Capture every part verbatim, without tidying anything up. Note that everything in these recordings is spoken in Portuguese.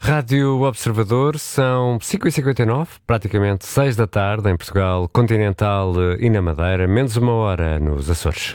Rádio Observador, são cinco e cinquenta e nove, praticamente seis da tarde em Portugal continental e na Madeira, menos uma hora nos Açores.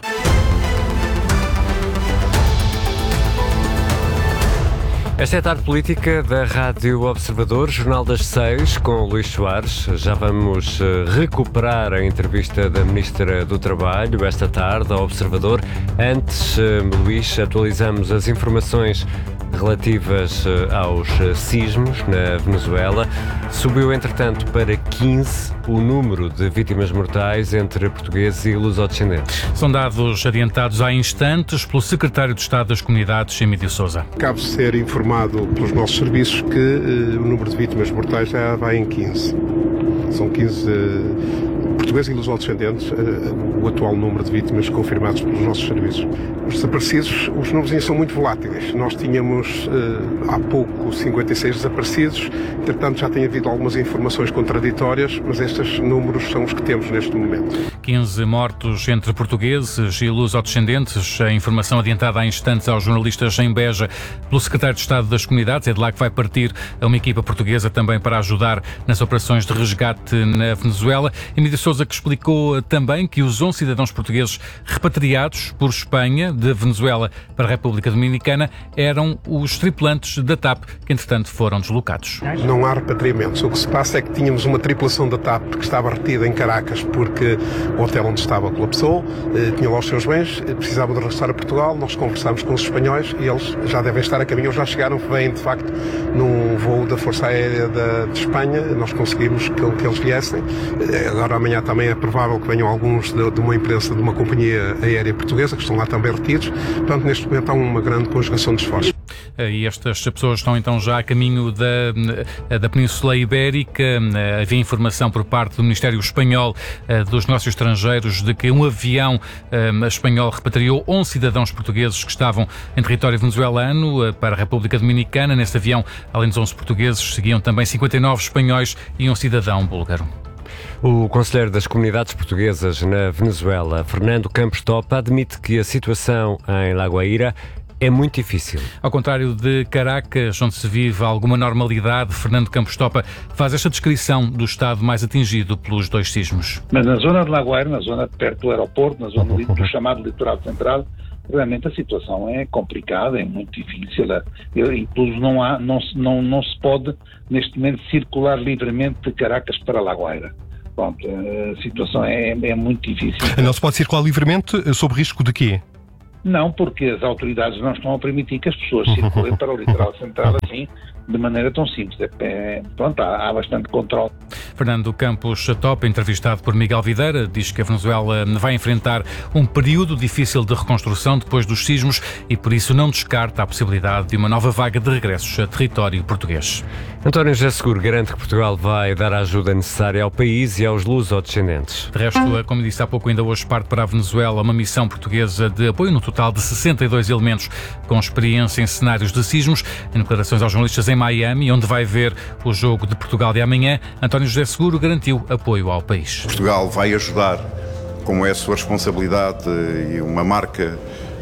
Esta é a tarde política da Rádio Observador, Jornal das Seis, com o Luís Soares. Já vamos recuperar a entrevista da Ministra do Trabalho esta tarde ao Observador. Antes, Luís, atualizamos as informações relativas aos sismos na Venezuela. Subiu, entretanto, para quinze o número de vítimas mortais entre portugueses e lusodescendentes. São dados adiantados há instantes pelo Secretário de Estado das Comunidades, Emílio Sousa. Cabe ser informado pelos nossos serviços que uh, o número de vítimas mortais já vai em quinze. São quinze uh, portugueses e lusodescendentes, uh, o atual número de vítimas confirmados pelos nossos serviços. Os desaparecidos, os números ainda são muito voláteis. Nós tínhamos uh, há pouco cinquenta e seis desaparecidos, entretanto já tem havido algumas informações contraditórias, mas estes números são os que temos neste momento. quinze mortos entre portugueses e lusodescendentes, a informação adiantada há instantes aos jornalistas em Beja pelo Secretário de Estado das Comunidades. É de lá que vai partir uma equipa portuguesa também para ajudar nas operações de resgate na Venezuela. Emílio Sousa, que explicou também que os onze cidadãos portugueses repatriados por Espanha de Venezuela para a República Dominicana eram os tripulantes da TAP, que entretanto foram deslocados. Não há repatriamentos. O que se passa é que tínhamos uma tripulação da TAP que estava retida em Caracas porque o hotel onde estava colapsou, tinha lá os seus bens, precisavam de regressar a Portugal. Nós conversámos com os espanhóis e eles já devem estar a caminho, já chegaram, vêm de facto num voo da Força Aérea de, de Espanha. Nós conseguimos que, que eles viessem. Agora amanhã também é provável que venham alguns de, de uma imprensa de uma companhia aérea portuguesa que estão lá também retidos. Portanto, neste momento há uma grande conjugação de esforços. E estas pessoas estão então já a caminho da, da Península Ibérica. Havia informação por parte do Ministério Espanhol dos Negócios Estrangeiros de que um avião espanhol repatriou onze cidadãos portugueses que estavam em território venezuelano para a República Dominicana. Nesse avião, além dos onze portugueses, seguiam também cinquenta e nove espanhóis e um cidadão búlgaro. O conselheiro das comunidades portuguesas na Venezuela, Fernando Campos Topa, admite que a situação em La Guaira é muito difícil. Ao contrário de Caracas, onde se vive alguma normalidade, Fernando Campos Topa faz esta descrição do estado mais atingido pelos dois sismos. Mas na zona de La Guaira, na zona perto do aeroporto, na zona do chamado litoral central, realmente a situação é complicada, é muito difícil. Incluso não, há, não, não, não se pode, neste momento, circular livremente de Caracas para La Guaira. Pronto, a situação é, é muito difícil. Não se pode circular livremente sob risco de quê? Não, porque as autoridades não estão a permitir que as pessoas circulem para o litoral central assim, de maneira tão simples. É, é, pronto, há, há bastante controle. Fernando Campos Topa, entrevistado por Miguel Videira, diz que a Venezuela vai enfrentar um período difícil de reconstrução depois dos sismos e por isso não descarta a possibilidade de uma nova vaga de regressos a território português. António José Seguro garante que Portugal vai dar a ajuda necessária ao país e aos lusodescendentes. De resto, como disse há pouco, ainda hoje parte para a Venezuela uma missão portuguesa de apoio no total de sessenta e dois elementos com experiência em cenários de sismos. Em declarações aos jornalistas em Miami, onde vai ver o jogo de Portugal de amanhã, António José Seguro garantiu apoio ao país. Portugal vai ajudar, como é a sua responsabilidade e uma marca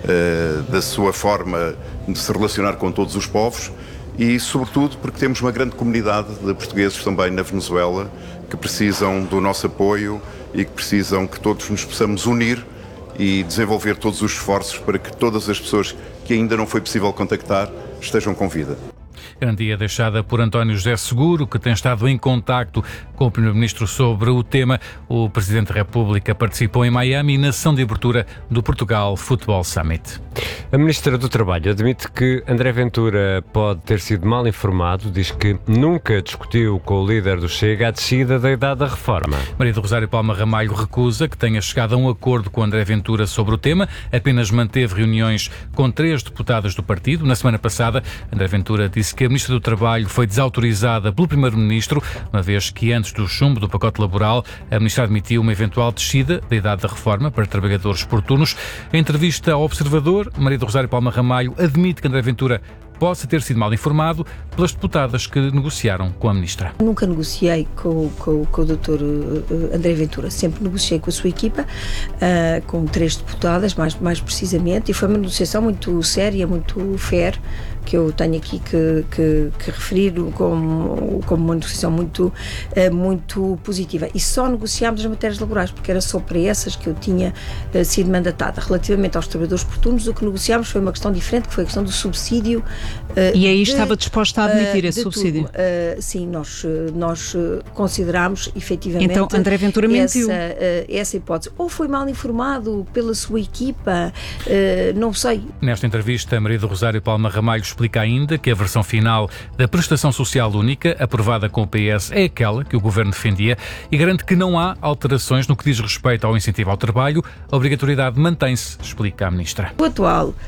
uh, da sua forma de se relacionar com todos os povos e, sobretudo, porque temos uma grande comunidade de portugueses também na Venezuela que precisam do nosso apoio e que precisam que todos nos possamos unir e desenvolver todos os esforços para que todas as pessoas que ainda não foi possível contactar estejam com vida. Garantia deixada por António José Seguro, que tem estado em contacto com o Primeiro-Ministro sobre o tema. O Presidente da República participou em Miami na sessão de abertura do Portugal Football Summit. A Ministra do Trabalho admite que André Ventura pode ter sido mal informado, diz que nunca discutiu com o líder do Chega a descida da idade da reforma. Maria do Rosário Palma Ramalho recusa que tenha chegado a um acordo com André Ventura sobre o tema, apenas manteve reuniões com três deputadas do partido. Na semana passada, André Ventura disse que a Ministra do Trabalho foi desautorizada pelo Primeiro-Ministro, uma vez que antes do chumbo do pacote laboral, a Ministra admitiu uma eventual descida da idade da reforma para trabalhadores por turnos. Em entrevista ao Observador, Maria do Rosário Palma Ramalho admite que André Ventura possa ter sido mal informado pelas deputadas que negociaram com a Ministra. Nunca negociei com, com, com o doutor André Ventura, sempre negociei com a sua equipa, uh, com três deputadas, mais, mais precisamente, e foi uma negociação muito séria, muito fair, que eu tenho aqui que, que, que referir como, como uma negociação muito, muito positiva. E só negociámos as matérias laborais, porque era só para essas que eu tinha sido mandatada. Relativamente aos trabalhadores portunos, o que negociámos foi uma questão diferente, que foi a questão do subsídio. E aí de, estava disposta a admitir esse subsídio? Uh, sim, nós, nós considerámos efetivamente então, André Ventura mentiu. Essa, uh, essa hipótese. Ou foi mal informado pela sua equipa, uh, não sei. Nesta entrevista, Maria do Rosário Palma Ramalho explica ainda que a versão final da prestação social única, aprovada com o P S, é aquela que o Governo defendia e garante que não há alterações no que diz respeito ao incentivo ao trabalho. A obrigatoriedade mantém-se, explica a Ministra. O atual uh,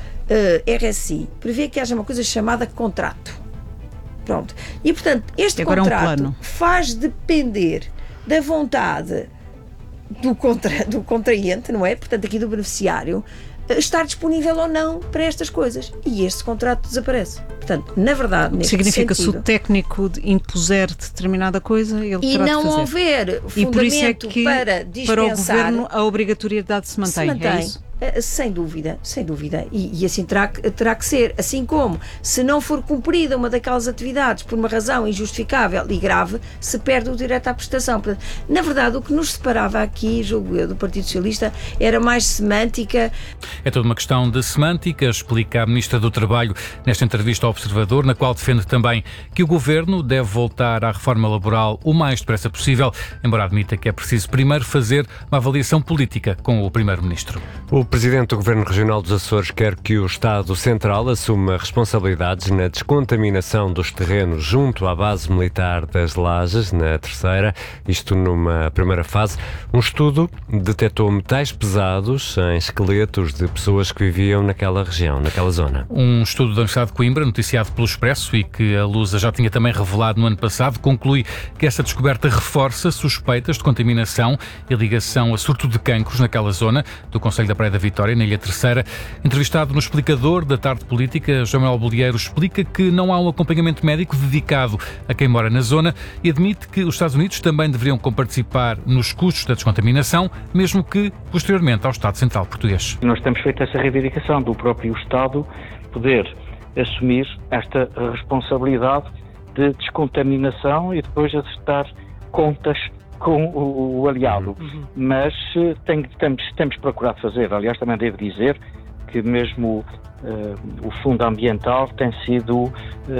R S I prevê que haja uma coisa chamada contrato. Pronto. E, portanto, este Agora contrato é um faz depender da vontade do, contra, do contraente, não é? Portanto, aqui do beneficiário, estar disponível ou não para estas coisas. E este contrato desaparece. Portanto, na verdade, neste significa sentido, se o técnico impuser determinada coisa, ele e terá de não fazer. houver fundamento e por isso é que, para dispensar, para o Governo, a obrigatoriedade se mantém, se mantém. É isso? Sem dúvida, sem dúvida. E, e assim terá, terá que ser. Assim como, se não for cumprida uma daquelas atividades por uma razão injustificável e grave, se perde o direito à prestação. Portanto, na verdade, o que nos separava aqui, julgo eu, do Partido Socialista, era mais semântica. É toda uma questão de semântica, explica a Ministra do Trabalho nesta entrevista ao Observador, na qual defende também que o Governo deve voltar à reforma laboral o mais depressa possível, embora admita que é preciso primeiro fazer uma avaliação política com o Primeiro-Ministro. O Presidente do Governo Regional dos Açores quer que o Estado Central assuma responsabilidades na descontaminação dos terrenos junto à base militar das Lajes, na terceira, isto numa primeira fase. Um estudo detectou metais pesados em esqueletos de pessoas que viviam naquela região, naquela zona. Um estudo da Universidade de Coimbra, noticiado pelo Expresso e que a Lusa já tinha também revelado no ano passado, conclui que essa descoberta reforça suspeitas de contaminação e ligação a surto de cancros naquela zona do Concelho da Praia da Vitória, na Ilha Terceira. Entrevistado no Explicador da Tarde Política, João Manuel Bolieiro explica que não há um acompanhamento médico dedicado a quem mora na zona e admite que os Estados Unidos também deveriam comparticipar nos custos da descontaminação, mesmo que posteriormente ao Estado Central Português. Nós temos feito essa reivindicação do próprio Estado poder assumir esta responsabilidade de descontaminação e depois acertar contas com o, o aliado, uhum. mas tem, temos, temos procurado fazer. Aliás, também devo dizer que mesmo uh, o Fundo Ambiental tem sido uh,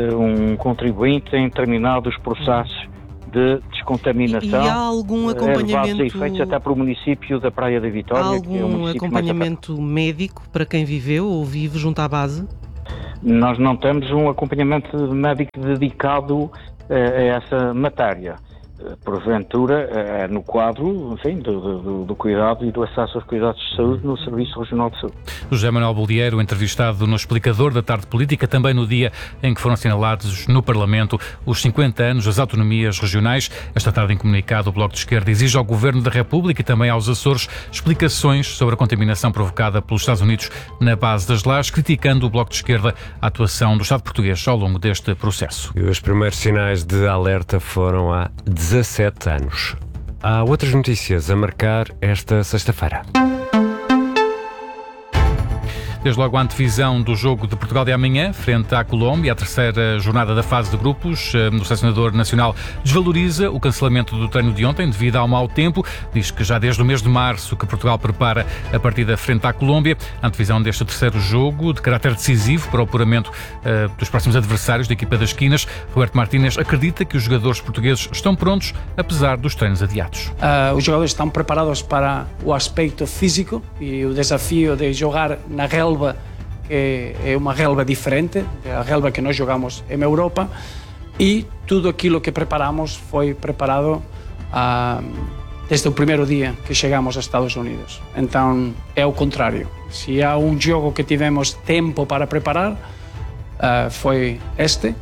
um contribuinte em determinados processos de descontaminação. E há algum acompanhamento... Uh, efeitos até para o município da Praia da Vitória. Há algum que é um acompanhamento médico para quem viveu ou vive junto à base? Nós não temos um acompanhamento médico dedicado uh, a essa matéria. Porventura, é no quadro, enfim, do, do, do cuidado e do acesso aos cuidados de saúde no Serviço Regional de Saúde. José Manuel Bolieiro, entrevistado no Explicador da Tarde Política, também no dia em que foram assinalados no Parlamento os cinquenta anos das autonomias regionais. Esta tarde, em comunicado, o Bloco de Esquerda exige ao Governo da República e também aos Açores explicações sobre a contaminação provocada pelos Estados Unidos na base das Lajes, criticando o Bloco de Esquerda a atuação do Estado português ao longo deste processo. E os primeiros sinais de alerta foram há dezassete anos. Há outras notícias a marcar esta sexta-feira. Desde logo a antevisão do jogo de Portugal de amanhã, frente à Colômbia, a terceira jornada da fase de grupos, o selecionador nacional desvaloriza o cancelamento do treino de ontem devido ao mau tempo. Diz que já desde o mês de março que Portugal prepara a partida frente à Colômbia. A antevisão deste terceiro jogo, de caráter decisivo para o apuramento uh, dos próximos adversários da equipa das Quinas, Roberto Martínez acredita que os jogadores portugueses estão prontos, apesar dos treinos adiados. Uh, os jogadores estão preparados para o aspecto físico e o desafio de jogar na relva, que é uma relva diferente, a relva que nós jogamos em Europa, e tudo aquilo que preparamos foi preparado uh, desde o primeiro dia que chegamos aos Estados Unidos. Então é o contrário. Se há um jogo que tivemos tempo para preparar, uh, foi este.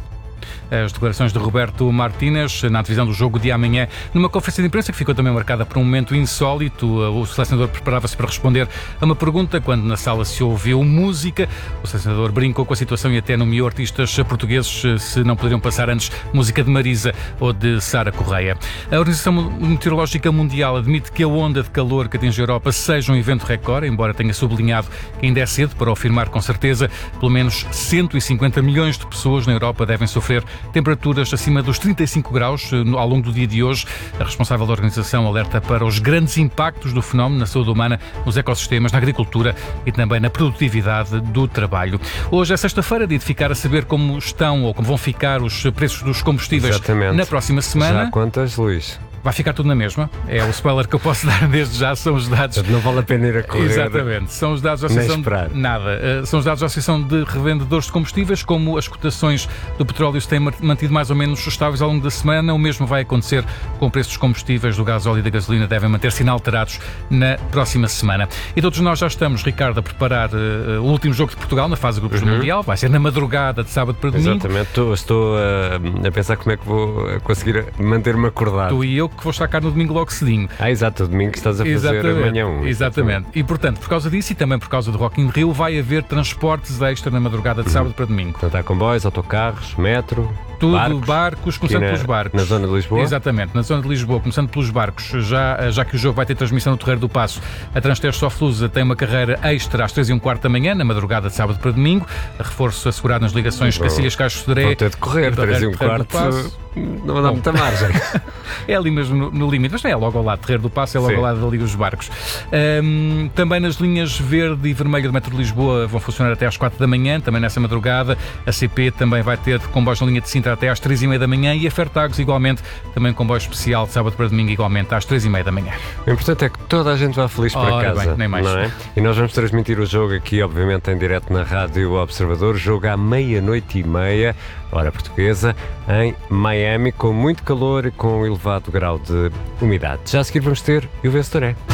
As declarações de Roberto Martínez na antevisão do jogo de amanhã, numa conferência de imprensa que ficou também marcada por um momento insólito. O selecionador preparava-se para responder a uma pergunta quando na sala se ouviu música. O selecionador brincou com a situação e até nomeou artistas portugueses se não poderiam passar antes música de Marisa ou de Sara Correia. A Organização Meteorológica Mundial admite que a onda de calor que atinge a Europa seja um evento recorde, embora tenha sublinhado que ainda é cedo para o afirmar com certeza. Pelo menos cento e cinquenta milhões de pessoas na Europa devem sofrer temperaturas acima dos trinta e cinco graus ao longo do dia de hoje. A responsável da organização alerta para os grandes impactos do fenómeno na saúde humana, nos ecossistemas, na agricultura e também na produtividade do trabalho. Hoje é sexta-feira, dia de ficar a saber como estão ou como vão ficar os preços dos combustíveis. Exatamente. Na próxima semana. Já quantas, Luís? Vai ficar tudo na mesma. É o spoiler que eu posso dar desde já. São os dados. Não vale a pena ir a correr. Exatamente. São os dados da Associação. Nem esperar. De... Nada. Uh, são os dados da Associação de Revendedores de Combustíveis. Como as cotações do petróleo se têm mantido mais ou menos estáveis ao longo da semana, o mesmo vai acontecer com o preço dos combustíveis, do gás óleo e da gasolina. Devem manter-se inalterados na próxima semana. E todos nós já estamos, Ricardo, a preparar uh, o último jogo de Portugal na fase de grupos uhum. do Mundial. Vai ser na madrugada de sábado para domingo. Exatamente. Estou, estou uh, a pensar como é que vou conseguir manter-me acordado. Tu e eu que vou estar cá no domingo logo cedinho. Ah, exato, o domingo que estás a fazer exatamente, amanhã um. Exatamente. E, portanto, por causa disso e também por causa do Rock in Rio, vai haver transportes extra na madrugada de sábado uhum. para domingo. Portanto, há comboios, autocarros, metro... Tudo, barcos, barcos começando na, pelos barcos. Na zona de Lisboa? Exatamente, na zona de Lisboa, começando pelos barcos. Já, já que o jogo vai ter transmissão no Terreiro do Paço, a Transtejo Soflusa tem uma carreira extra às três e um quarto da manhã, na madrugada de sábado para domingo. Reforço assegurado nas ligações Cacilhas Caixo Sodré. Vão ter de correr, três e um quarto. Não dá muita margem. É ali mesmo no, no limite, mas não é logo ao lado. Terreiro do Paço é logo Sim. ao lado da Liga dos Barcos. Um, também nas linhas verde e vermelha do metro de Lisboa vão funcionar até às quatro da manhã, também nessa madrugada. A C P também vai ter comboios na linha de Sintra até às três e meia da manhã e a Fertagos igualmente, também comboio especial de sábado para domingo igualmente às três e meia da manhã. O importante é que toda a gente vá feliz para Ora casa, bem, nem mais. não é? E nós vamos transmitir o jogo aqui, obviamente, em direto na Rádio Observador, jogo à meia-noite e meia, hora portuguesa, em Miami, com muito calor e com um elevado grau de umidade. Já a seguir vamos ter o vencedor é.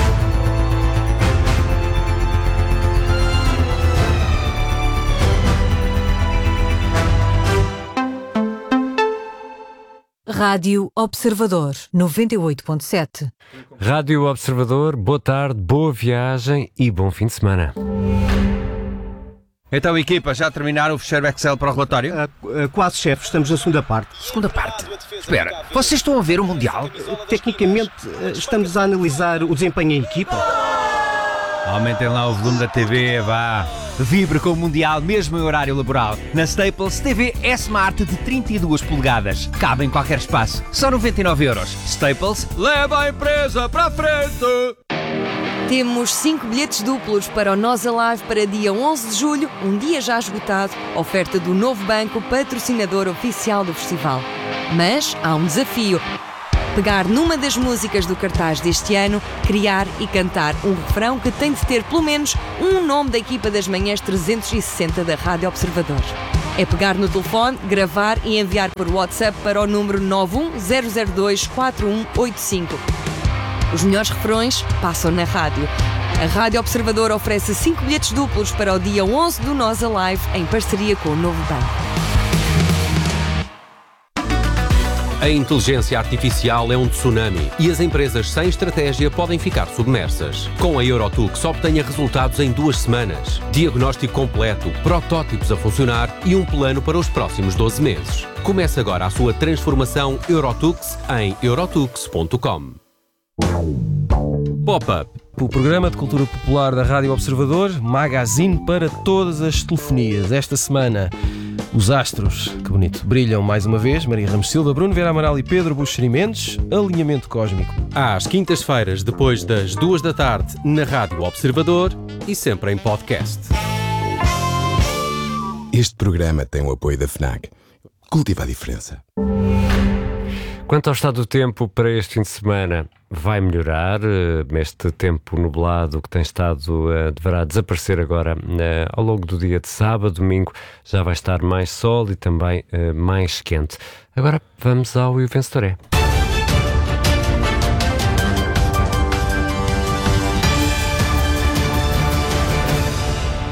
Rádio Observador, noventa e oito ponto sete. Rádio Observador, boa tarde, boa viagem e bom fim de semana. Então, equipa, já terminaram o fecheiro Excel para o relatório? Uh, uh, quase, chefe. Estamos na segunda parte. Segunda parte? Espera, vocês estão a ver o Mundial? Uh, tecnicamente, uh, estamos a analisar o desempenho em equipa. Aumentem lá o volume da T V, vá. Vibre com o Mundial mesmo em horário laboral. Na Staples, T V S-Smart de trinta e duas polegadas. Cabe em qualquer espaço. Só noventa e nove euros. Staples, leva a empresa para a frente! Temos cinco bilhetes duplos para o Nós Alive para dia onze de julho, um dia já esgotado, oferta do Novo Banco, patrocinador oficial do festival. Mas há um desafio. Pegar numa das músicas do cartaz deste ano, criar e cantar um refrão que tem de ter pelo menos um nome da equipa das manhãs trezentos e sessenta da Rádio Observador. É pegar no telefone, gravar e enviar por WhatsApp para o número nove um zero zero dois quatro um oito cinco. Os melhores refrões passam na rádio. A Rádio Observador oferece cinco bilhetes duplos para o dia onze do Nós Alive, em parceria com o Novo Banco. A inteligência artificial é um tsunami e as empresas sem estratégia podem ficar submersas. Com a Eurotux obtenha resultados em duas semanas, diagnóstico completo, protótipos a funcionar e um plano para os próximos doze meses. Comece agora a sua transformação Eurotux em eurotux ponto com. Pop-up, o programa de cultura popular da Rádio Observador, magazine para todas as telefonias. Esta semana, os astros, que bonito, brilham mais uma vez. Maria Ramos Silva, Bruno Vera Amaral e Pedro Buxeri Mendes. Alinhamento cósmico. Às quintas-feiras, depois das duas da tarde, na Rádio Observador e sempre em podcast. Este programa tem o apoio da FNAC. Cultiva a diferença. Quanto ao estado do tempo para este fim de semana, vai melhorar. Este tempo nublado que tem estado deverá desaparecer agora ao longo do dia de sábado. Domingo já vai estar mais sol e também mais quente. Agora vamos ao vencedor é.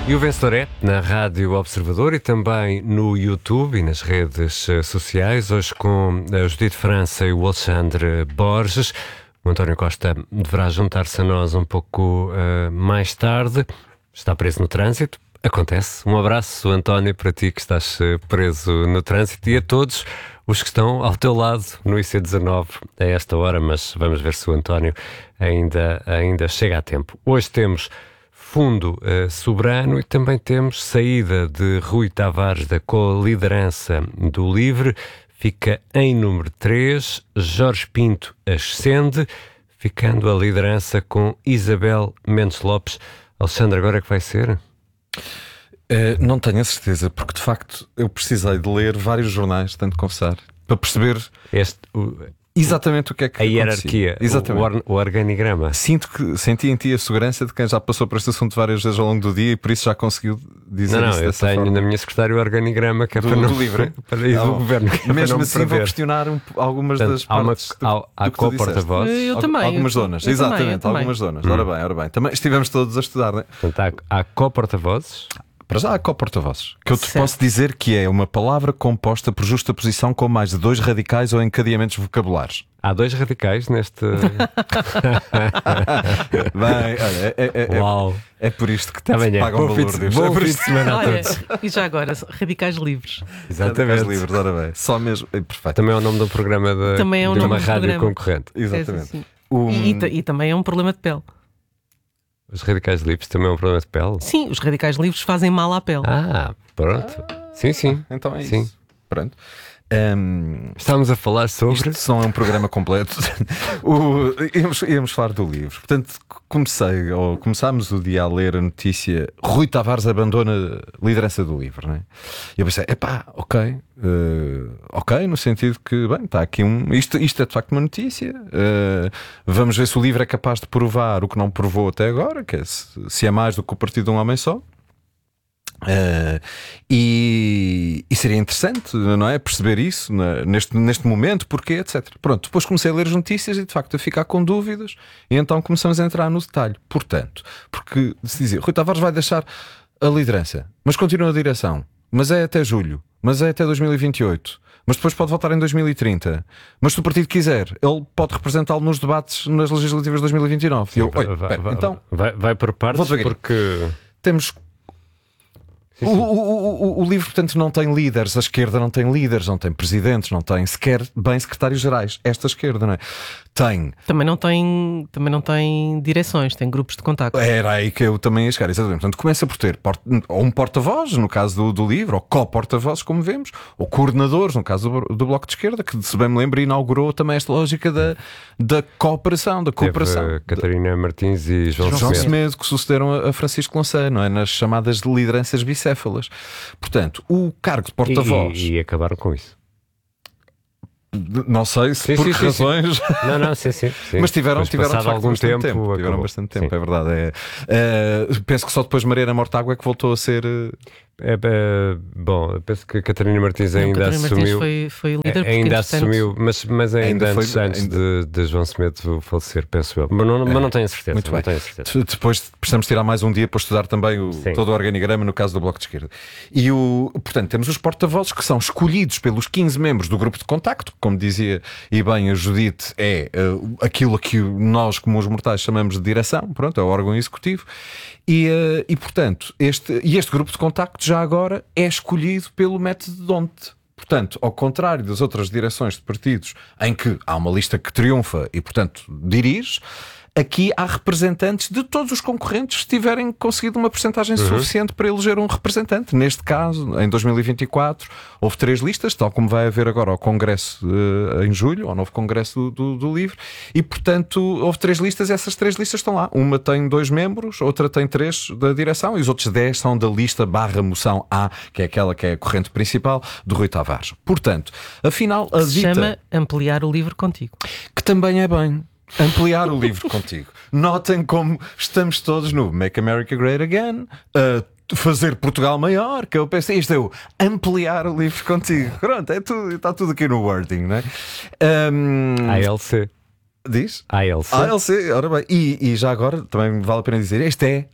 E o vencedor é na Rádio Observador e também no YouTube e nas redes sociais, hoje com a Judite França e o Alexandre Borges. O António Costa deverá juntar-se a nós um pouco uh, mais tarde. Está preso no trânsito. Acontece. Um abraço, António, para ti que estás preso no trânsito e a todos os que estão ao teu lado no I C dezanove a esta hora, mas vamos ver se o António ainda, ainda chega a tempo. Hoje temos Fundo uh, Soberano e também temos saída de Rui Tavares da co-liderança do LIVRE. Fica em número três, Jorge Pinto ascende, ficando a liderança com Isabel Mendes Lopes. Alexandre, agora é que vai ser? Uh, não tenho a certeza, porque de facto eu precisei de ler vários jornais, tanto de confessar, para perceber este, o, exatamente o que é que a hierarquia, exatamente. O, o organigrama. Sinto que senti em ti a segurança de quem já passou por este assunto várias vezes ao longo do dia e por isso já conseguiu dizer não, isso não, eu tenho forma. Na minha secretária o organigrama que é do, para não, do livre para ir do governo. Que é mesmo para assim não vou questionar um, algumas Portanto, das partes há uma, do, há, há do que tu co-porta-voz. Eu também. Algumas eu, zonas, eu exatamente, também, eu também. algumas zonas. Hum. Ora bem, ora bem. Também estivemos todos a estudar, não é? Portanto, há, há co-porta-vozes. Para já há co-porta-vozes, que eu te Certo. posso dizer que é uma palavra composta por justaposição com mais de dois radicais ou encadeamentos vocabulares. Há dois radicais neste. Bem, olha, é, é, é, Uau. é por isto que te Amanhã. pagam Bom valor fim de- Deus. bom É por fim isto de semana a Olha, todos. e já agora, radicais livres. Radicais livres, ora bem. Só mesmo. É perfeito. Também é o nome do programa de, Também é o de nome uma do rádio programa. concorrente. Exatamente. Sim, sim, sim. O- E, e ta- e também é um problema de pele. Os radicais livres também é um problema de pele. Sim, os radicais livres fazem mal à pele. Ah, pronto. Sim, sim. Então é Sim. isso. Pronto. Um, Estávamos a falar sobre. Isto não é um programa completo. o, íamos, íamos falar do livro. Portanto, comecei, ou começámos o dia a ler a notícia: Rui Tavares abandona a liderança do livro, não é? E eu pensei: epá, ok, uh, ok, no sentido que, bem, está aqui um. Isto, isto é de facto uma notícia. Uh, vamos ver se o livro é capaz de provar o que não provou até agora, que é se, se é mais do que o partido de um homem só. Uh, e, e seria interessante, não é? Perceber isso na, neste, neste momento, porquê, etcétera. Pronto, depois comecei a ler as notícias e de facto a ficar com dúvidas, e então começamos a entrar no detalhe. Portanto, porque se dizia Rui Tavares vai deixar a liderança, mas continua a direção, mas é até julho, mas é até dois mil e vinte e oito, mas depois pode voltar em dois mil e trinta. Mas se o partido quiser, ele pode representá-lo nos debates nas legislativas de dois mil e vinte e nove. Sim, e eu, vai, oi, vai, pera, vai, então, vai, vai por partes, vou devagarinho. porque temos. Sim, O, sim. o, o, o livro, portanto, não tem líderes. A esquerda não tem líderes, não tem presidentes, não tem sequer bem secretários-gerais. Esta esquerda, não é? Tem. Também não tem, também não tem direções, tem grupos de contacto. Era aí que eu também ia chegar, exatamente. Portanto, começa por ter port... ou um porta-voz, no caso do, do livro, ou co-porta-vozes, como vemos, ou coordenadores, no caso do, do Bloco de Esquerda, que, se bem me lembro, inaugurou também esta lógica da, da cooperação, da cooperação. teve Catarina Martins e João, João Semedo. Semedo, que sucederam a, a Francisco Louçã, não é? Nas chamadas de lideranças bicéfalas. Portanto, o cargo de porta-voz. E, e acabaram com isso. Não sei se Sim, por sim, que sim, sim. razões. Não, não, sim, sim, sim. Mas tiveram, Mas tiveram de passado facto algum bastante tempo, tempo. Tiveram acabou. bastante tempo, Sim. é verdade. É. Uh, penso que só depois de Mariana Mortágua é que voltou a ser. Uh... É, é, bom, eu penso que a Catarina Martins Não, ainda Catarina Martins assumiu. foi, foi líder porque, ainda entretanto, assumiu, mas, mas ainda, Ainda foi- antes, antes ainda- De, de João Semedo falecer, penso eu. Mas não, mas não tenho a certeza. Muito não bem. tenho a certeza. De- Depois precisamos tirar mais um dia para estudar também o, Sim. todo o organigrama no caso do Bloco de Esquerda. E o, portanto, temos os porta-vozes que são escolhidos pelos quinze membros do grupo de contacto, que, como dizia e bem a Judite, é uh, aquilo que nós, como os mortais, chamamos de direção, pronto, é o órgão executivo. E, uh, e portanto, este, e este grupo de contacto já agora é escolhido pelo método de D'Hondt. Portanto, ao contrário das outras direções de partidos em que há uma lista que triunfa e, portanto, dirige, aqui há representantes de todos os concorrentes que tiverem conseguido uma percentagem Uhum. suficiente para eleger um representante. Neste caso, em dois mil e vinte e quatro, houve três listas, tal como vai haver agora ao Congresso uh, em julho, ao novo Congresso do, do, do Livro, e, portanto, houve três listas, essas três listas estão lá. Uma tem dois membros, outra tem três da direção, e os outros dez são da lista barra moção A, que é aquela que é a corrente principal do Rui Tavares. Portanto, afinal, a se dita... chama Ampliar o Livro Contigo. Que também é bem. Ampliar o livro contigo. Notem como estamos todos no Make America Great Again, a fazer Portugal maior, que eu pensei, isto é o ampliar o livro contigo. Pronto, é tudo, está tudo aqui no wording, não é? Um... A L C. Diz? A L C. A L C, ora bem. E, e já agora também vale a pena dizer, este é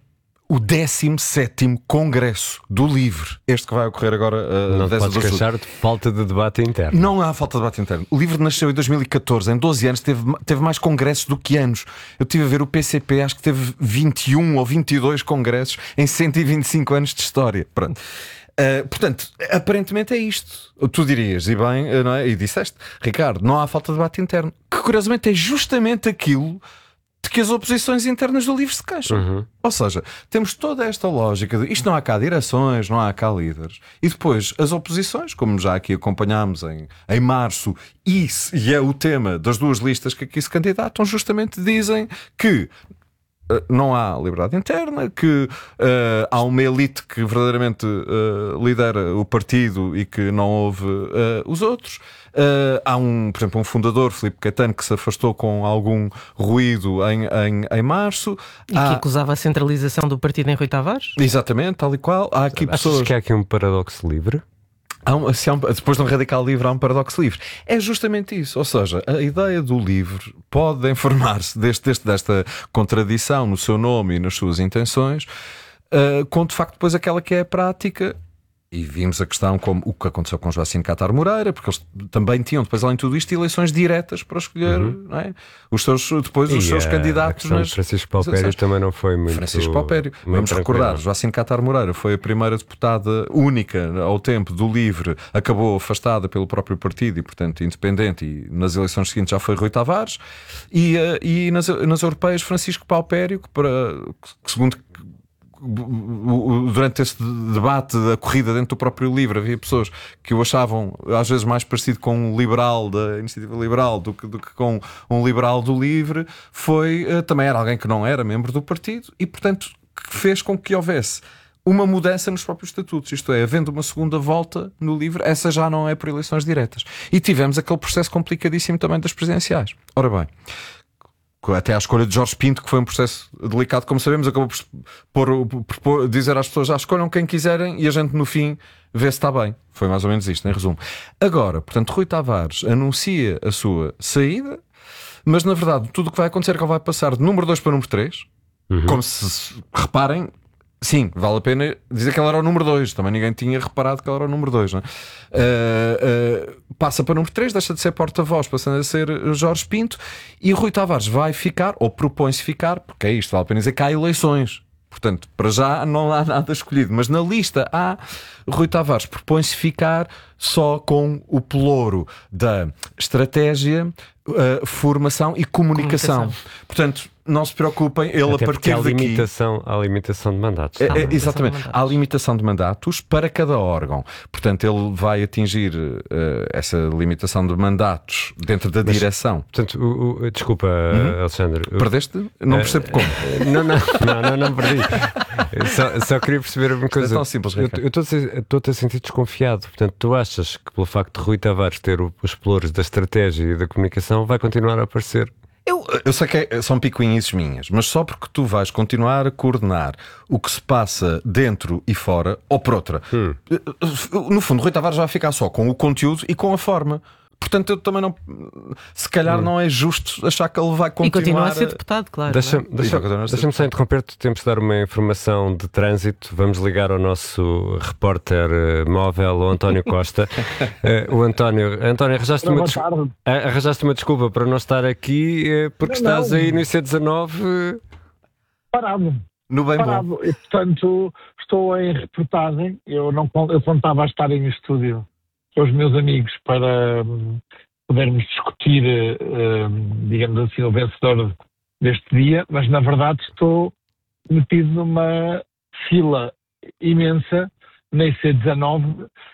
o décimo sétimo Congresso do Livre, este que vai ocorrer agora uh, não te podes queixar de falta de debate interno. Não há falta de debate interno. O Livre nasceu em dois mil e catorze, em doze anos teve, teve mais congressos do que anos. Eu estive a ver o P C P, acho que teve vinte e um ou vinte e dois congressos em cento e vinte e cinco anos de história. Pronto. Uh, portanto, aparentemente é isto. Tu dirias, e bem, não é? E disseste, Ricardo, não há falta de debate interno, que curiosamente é justamente aquilo de que as oposições internas do Livre se queixam. Uhum. Ou seja, temos toda esta lógica de isto não há cá direções, não há cá líderes. E depois as oposições, como já aqui acompanhámos em, em março, e, e é o tema das duas listas que aqui se candidatam, justamente dizem que não há liberdade interna, que uh, há uma elite que verdadeiramente uh, lidera o partido e que não ouve uh, os outros. Uh, há um, por exemplo, um fundador, Filipe Caetano, que se afastou com algum ruído em, em, em março. E há... que acusava a centralização do partido em Rui Tavares? Exatamente, tal e qual. Há aqui Achas pessoas... que há aqui um paradoxo livre? Há um, se há um, depois de um radical livre há um paradoxo livre. É justamente isso. Ou seja, a ideia do livre pode informar-se deste, deste, desta contradição no seu nome e nas suas intenções, uh, com de facto depois aquela que é a prática. E vimos a questão como o que aconteceu com Joacim Catar Moreira, porque eles também tinham, depois além de tudo isto, eleições diretas para escolher uhum. não é? os seus, depois e os seus a, candidatos. A nas... Francisco Paupério também não foi muito. Francisco Paupério, vamos recordar, Joacim Catar Moreira foi a primeira deputada única ao tempo do Livre, acabou afastada pelo próprio partido e, portanto, independente, e nas eleições seguintes já foi Rui Tavares, e, e nas, nas europeias, Francisco Paupério, que, para, que segundo. Durante este debate da corrida dentro do próprio Livre havia pessoas que o achavam às vezes mais parecido com um liberal da Iniciativa Liberal do que, do que com um liberal do Livre. Foi, também era alguém que não era membro do partido e, portanto, que fez com que houvesse uma mudança nos próprios estatutos, isto é, havendo uma segunda volta no Livre, essa já não é por eleições diretas. E tivemos aquele processo complicadíssimo também das presidenciais. Ora bem, até à escolha de Jorge Pinto, que foi um processo delicado, como sabemos, acabou por, por, por, por dizer às pessoas já escolham quem quiserem e a gente no fim vê se está bem. Foi mais ou menos isto, em resumo. Agora, portanto, Rui Tavares anuncia a sua saída, mas na verdade tudo o que vai acontecer é que ele vai passar de número dois para número três, uhum. como se, reparem, sim, vale a pena dizer que ele era o número dois, também ninguém tinha reparado que ele era o número dois, não é? Uh, uh, passa para o número três, deixa de ser porta-voz, passando a ser Jorge Pinto, e Rui Tavares vai ficar, ou propõe-se ficar, porque é isto, vale a pena dizer que há eleições, portanto, para já não há nada escolhido, mas na lista há, Rui Tavares propõe-se ficar só com o pelouro da estratégia, uh, formação e comunicação. comunicação. Portanto, não se preocupem, ele Até a partir há daqui... limitação, há limitação de mandatos. É, é, exatamente, há limitação de mandatos para cada órgão. Portanto, ele vai atingir uh, essa limitação de mandatos dentro da Mas, direção. Portanto, o, o, desculpa, uhum. Alexandre. Perdeste? Não percebo uh, como. Não, não, não, não, não perdi. só, só queria perceber uma coisa. É tão simples, eu estou-te a sentir desconfiado. Portanto, tu achas que pelo facto de Rui Tavares ter os pelouros da estratégia e da comunicação vai continuar a aparecer? Eu, eu sei que é, são picuinhas minhas, mas só porque tu vais continuar a coordenar o que se passa dentro e fora, ou por outra, hum. no fundo, Rui Tavares vai ficar só com o conteúdo e com a forma. Portanto, eu também não. Se calhar hum. não é justo achar que ele vai continuar. E continua a ser deputado, claro. Deixa-me é? deixa, deixa só interromper-te. Temos de dar uma informação de trânsito. Vamos ligar ao nosso repórter uh, móvel, o António Costa. uh, o António, António arranjaste, uma des... arranjaste uma desculpa para não estar aqui uh, porque não, estás não. aí no C dezanove. Uh... Parado. No bem Parado. bom. E, portanto, estou em reportagem. Eu não eu contava a estar em estúdio com os meus amigos para um, podermos discutir, um, digamos assim, o vencedor deste dia, mas na verdade estou metido numa fila imensa na I C dezanove,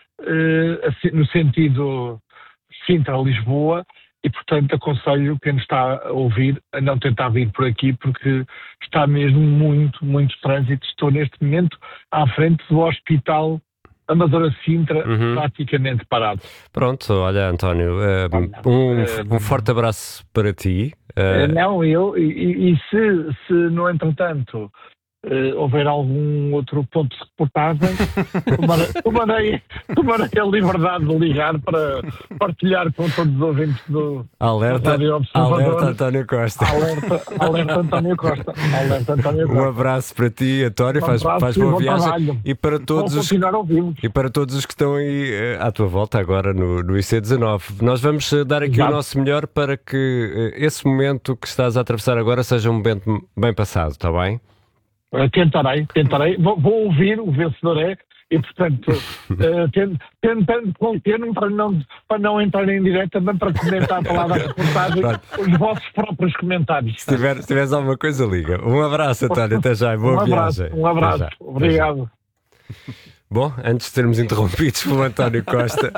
uh, no sentido Sintra-Lisboa, e portanto aconselho quem nos está a ouvir a não tentar vir por aqui, porque está mesmo muito, muito trânsito. Estou neste momento à frente do Hospital Amadora Sintra, uhum. praticamente parado. Pronto, olha, António, uh, um, um forte abraço para ti. Uh... Não, eu, e, e se, se no entretanto uh, houver algum outro ponto de reportagem, tomarei, tomarei, tomarei a liberdade de ligar para partilhar com todos os ouvintes do Alerta, alerta António Costa. Alerta, alerta António Costa. Alerta António Costa. Um abraço para ti, António, Um faz, abraço faz e boa bom viagem trabalho. e para todos Vou os continuar a ouvir-vos. e para todos os que estão aí eh, à tua volta agora no, no I C dezanove. Nós vamos eh, dar aqui Exato. o nosso melhor para que eh, esse momento que estás a atravessar agora seja um momento bem passado, está bem? Uh, tentarei, tentarei. Vou, vou ouvir, o vencedor é, e portanto, uh, tent- tentando conter-me para não, para não entrar em direto, também para comentar para lá da reportagem os vossos próprios comentários. Se, tiver, se tiveres alguma coisa, liga. Um abraço, António, até já, boa um abraço, viagem. Um abraço, Até já. obrigado. Bom, antes de sermos interrompidos pelo António Costa,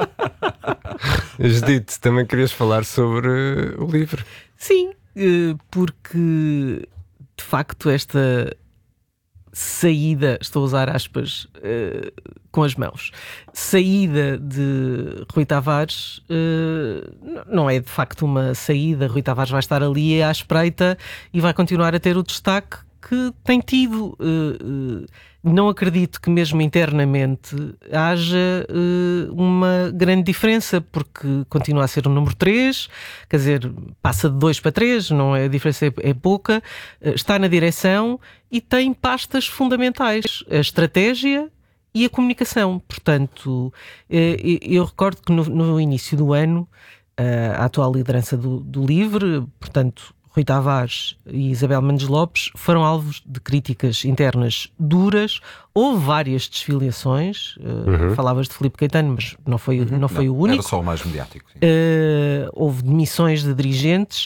Judite, também querias falar sobre uh, o livro? Sim, eh, porque de facto esta saída, estou a usar aspas eh, com as mãos, saída de Rui Tavares eh, n- não é de facto uma saída. Rui Tavares vai estar ali à espreita e vai continuar a ter o destaque que tem tido. Eh, eh, não acredito que mesmo internamente haja eh, uma grande diferença, porque continua a ser o número três, quer dizer, passa de dois para três, não é, a diferença é, é pouca, eh, está na direção e tem pastas fundamentais, a estratégia e a comunicação. Portanto, eh, eu recordo que no, no início do ano, eh, a atual liderança do, do LIVRE, portanto, Rui Tavares e Isabel Mendes Lopes, foram alvos de críticas internas duras. Houve várias desfiliações. Uhum. Uh, falavas de Filipe Caetano, mas não foi, Uhum. não foi Não, o único. era só o mais mediático. Uh, houve demissões de dirigentes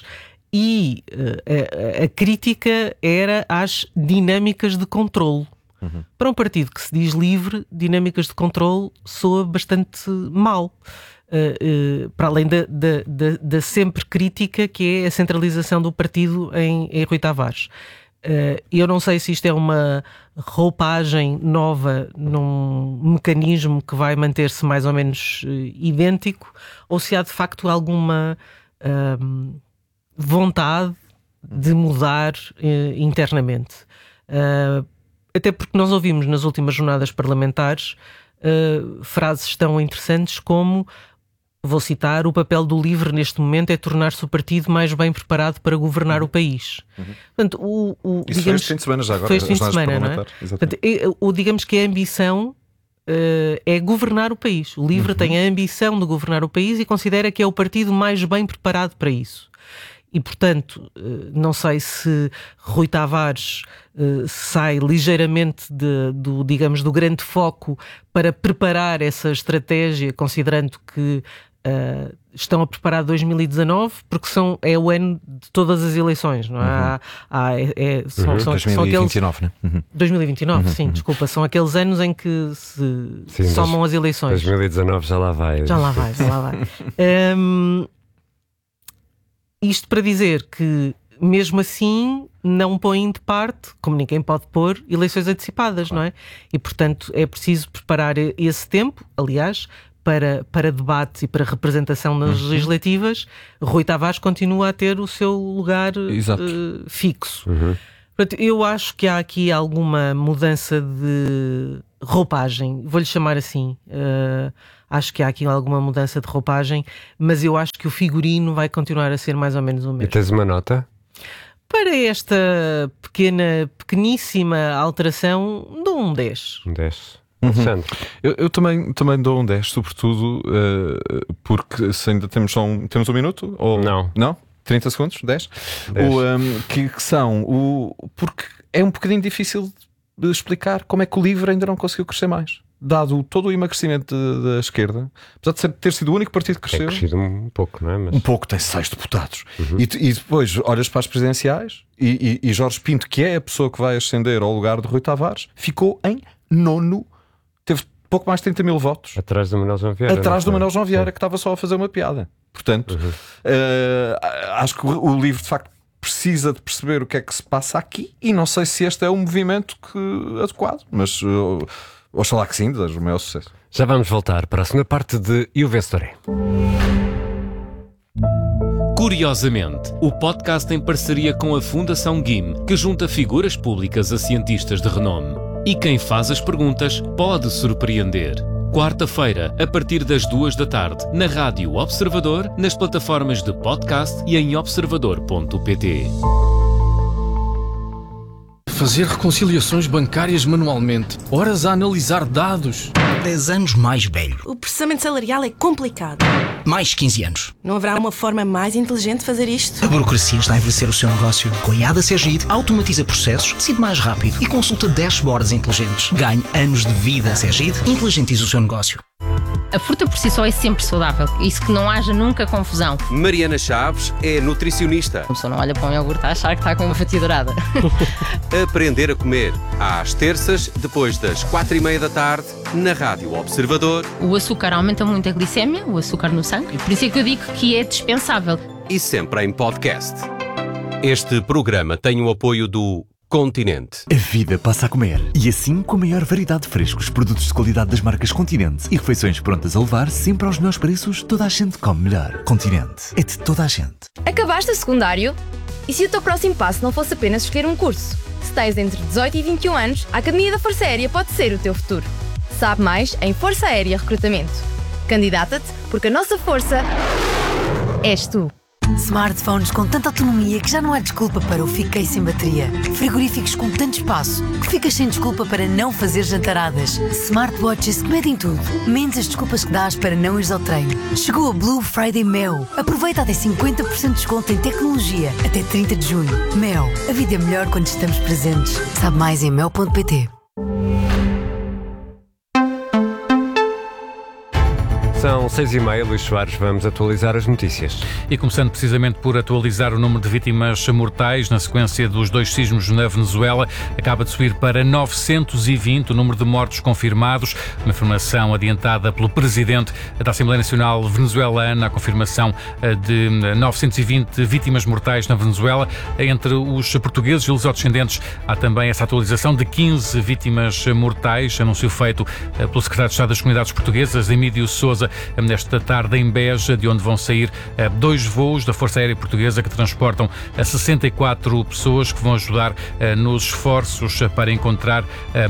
e uh, a, a crítica era às dinâmicas de controle. Uhum. Para um partido que se diz livre, dinâmicas de controle soa bastante mal. Uh, uh, para além da, da, da, da sempre crítica que é a centralização do partido em, em Rui Tavares. Uh, eu não sei se isto é uma roupagem nova num mecanismo que vai manter-se mais ou menos uh, idêntico, ou se há de facto alguma uh, vontade de mudar uh, internamente. Uh, até porque nós ouvimos nas últimas jornadas parlamentares uh, frases tão interessantes como, vou citar, o papel do LIVRE neste momento é tornar-se o partido mais bem preparado para governar o país. Uhum. Portanto, o, o, Isso digamos, foi este fim de semana já agora. Foi este fim de semana, não é? Portanto, é, o, digamos que a ambição uh, é governar o país. O LIVRE uhum. tem a ambição de governar o país e considera que é o partido mais bem preparado para isso. E, portanto, não sei se Rui Tavares uh, sai ligeiramente de, do, digamos, do grande foco para preparar essa estratégia, considerando que uh, estão a preparar dois mil e dezanove, porque são, é o ano de todas as eleições, não é? Uhum. Há, há, é, é, são, uhum. são, dois mil e vinte e nove, são aqueles, né? Uhum. dois mil e vinte e nove, uhum. sim, desculpa, são aqueles anos em que se sim, somam as eleições. dois mil e dezanove já lá vai. Já lá vai, já lá vai. um, Isto para dizer que, mesmo assim, não põem de parte, como ninguém pode pôr, eleições antecipadas, não é? E, portanto, é preciso preparar esse tempo, aliás, para, para debates e para representação nas uhum. legislativas. Rui Tavares continua a ter o seu lugar uh, fixo. Uhum. Portanto, eu acho que há aqui alguma mudança de roupagem, vou-lhe chamar assim. Uh, acho que há aqui alguma mudança de roupagem, mas eu acho que o figurino vai continuar a ser mais ou menos o mesmo. E tens uma nota? Para esta pequena, pequeníssima alteração, dou um dez. Um dez. Uhum. Eu, eu também, também dou um dez, sobretudo uh, porque se ainda temos só um, temos um minuto? Ou... Não. Não? trinta segundos? dez? dez. O, um, que, que são o, porque é um bocadinho difícil de explicar como é que o LIVRE ainda não conseguiu crescer mais. Dado todo o emagrecimento da esquerda, apesar de ser, ter sido o único partido que cresceu. Tem crescido um pouco, não é? Mas... Um pouco, tem seis deputados. Uhum. E, e depois olhas para as presidenciais e, e, e Jorge Pinto, que é a pessoa que vai ascender ao lugar de Rui Tavares, ficou em nono. Teve pouco mais de trinta mil votos. Atrás do Manuel João Vieira. Atrás do Manuel João Vieira, que estava só a fazer uma piada. Portanto, uhum. uh, acho que o, o LIVRE de facto precisa de perceber o que é que se passa aqui e não sei se este é o movimento que, adequado, mas uh, oxalá que sim, desejo o maior sucesso. Já vamos voltar para a segunda parte de E o Vencedor é. Curiosamente, o podcast em parceria com a Fundação G I M, que junta figuras públicas a cientistas de renome. E quem faz as perguntas pode surpreender. Quarta-feira, a partir das duas da tarde, na Rádio Observador, nas plataformas de podcast e em observador ponto pt. Fazer reconciliações bancárias manualmente, horas a analisar dados. dez anos mais velho. O processamento salarial é complicado. Mais quinze anos. Não haverá uma forma mais inteligente de fazer isto? A burocracia está a envelhecer o seu negócio. Com a I A D A Segid, automatiza processos, decide mais rápido e consulta dashboards inteligentes. Ganhe anos de vida. Segid, inteligentiza o seu negócio. A fruta por si só é sempre saudável, isso que não haja nunca confusão. Mariana Chaves é nutricionista. A pessoa não olha para um iogurte a achar que está com uma fatia dourada. Aprender a comer, às terças, depois das quatro e meia da tarde, na Rádio Observador. O açúcar aumenta muito a glicémia, o açúcar no sangue, por isso é que eu digo que é dispensável. E sempre em podcast. Este programa tem o apoio do Continente. A vida passa a comer. E assim, com a maior variedade de frescos, produtos de qualidade das marcas Continente e refeições prontas a levar, sempre aos melhores preços, toda a gente come melhor. Continente. É de toda a gente. Acabaste o secundário? E se o teu próximo passo não fosse apenas escolher um curso? Se tens entre dezoito e vinte e um anos, a Academia da Força Aérea pode ser o teu futuro. Sabe mais em Força Aérea Recrutamento. Candidata-te, porque a nossa força és tu. Smartphones com tanta autonomia que já não há desculpa para o fiquei sem bateria. Frigoríficos com tanto espaço que ficas sem desculpa para não fazer jantaradas. Smartwatches que medem tudo, menos as desculpas que dás para não ires ao treino. Chegou a Blue Friday Mel. Aproveita até cinquenta por cento de desconto em tecnologia até trinta de junho. Mel, a vida é melhor quando estamos presentes. Sabe mais em mel ponto pt. São seis e meia, Luís Soares, vamos atualizar as notícias. E começando precisamente por atualizar o número de vítimas mortais na sequência dos dois sismos na Venezuela, acaba de subir para novecentos e vinte o número de mortos confirmados, uma informação adiantada pelo Presidente da Assembleia Nacional Venezuelana, a confirmação de novecentos e vinte vítimas mortais na Venezuela. Entre os portugueses e os descendentes há também essa atualização de quinze vítimas mortais, anúncio feito pelo Secretário de Estado das Comunidades Portuguesas, Emílio Sousa, nesta tarde em Beja, de onde vão sair dois voos da Força Aérea Portuguesa que transportam sessenta e quatro pessoas que vão ajudar nos esforços para encontrar